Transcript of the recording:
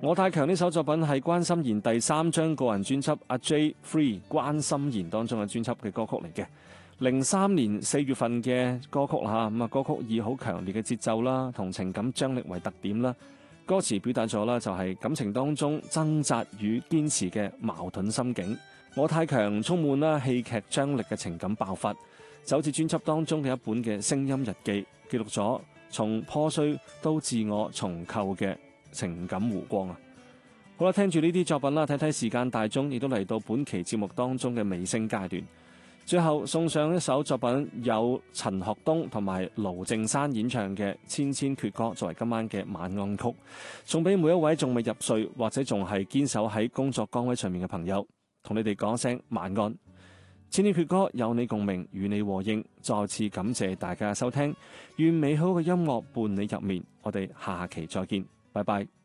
我太強呢首作品係關心妍第3張個人專輯《阿 J Free》關心妍當中嘅專輯嘅歌曲嚟嘅。03年4月份嘅歌曲啦，咁啊歌曲以好強烈嘅節奏啦，同情感張力為特點啦。歌詞表達咗啦，就係感情當中掙扎與堅持嘅矛盾心境。我太強充滿啦戲劇張力嘅情感爆發，就好似專輯當中嘅一本嘅聲音日記，記錄咗從破碎到自我重構嘅情感弧光啊！好啦，聽住呢啲作品啦，睇睇時間大鐘，亦都嚟到本期節目當中嘅尾聲階段。最後送上一首作品，有陳學冬同埋盧靖姍演唱嘅《千千闕歌》，作為今晚嘅晚安曲，送俾每一位仲未入睡或者仲係堅守喺工作崗位上面嘅朋友，同你哋講聲晚安。千千闕歌有你共鳴，與你和應。再次感謝大家收聽，願美好嘅音樂伴你入眠。我哋下期再見，拜拜。